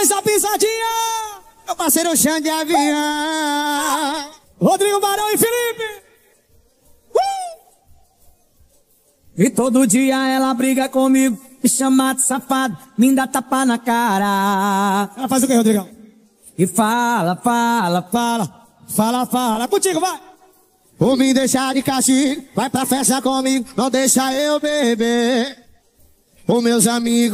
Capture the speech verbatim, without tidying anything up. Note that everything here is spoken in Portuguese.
faz a pisadinha. Meu parceiro Xande de Avião. Rodrigo Barão e Felipe. Uh! E todo dia ela briga comigo, me chama de safado, me dá tapa na cara. Ela faz o que, Rodrigão? E fala, fala, fala, fala, fala. Contigo, vai. Por me deixar de castigo, vai pra festa comigo, não deixa eu beber. Os meus amigos